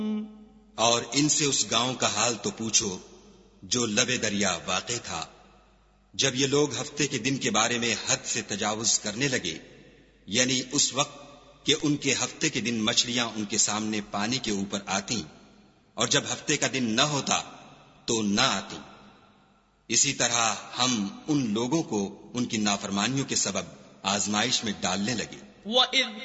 और इनसे उस गांव का हाल तो पूछो जो लबे दरिया वाक़े था, जब ये लोग हफ्ते के दिन के बारे में हद से तजावुज करने लगे, यानी उस वक्त कि उनके हफ्ते के दिन मछलियां उनके सामने पानी के ऊपर आती और जब हफ्ते का दिन न होता तो न आती। इसी तरह हम उन लोगों को उनकी नाफरमानियों के सबब आजमाइश में डालने लगे।